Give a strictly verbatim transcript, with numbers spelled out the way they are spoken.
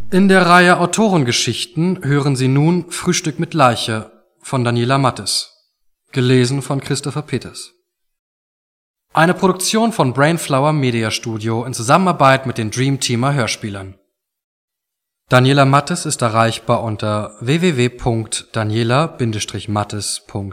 In der Reihe Autorengeschichten hören Sie nun Frühstück mit Leiche von Daniela Mattes, gelesen von Christopher Peters. Eine Produktion von Brainflower Media Studio in Zusammenarbeit mit den Dreamteamer Hörspielern. Daniela Mattes ist erreichbar unter w w w punkt daniela Bindestrich mattes punkt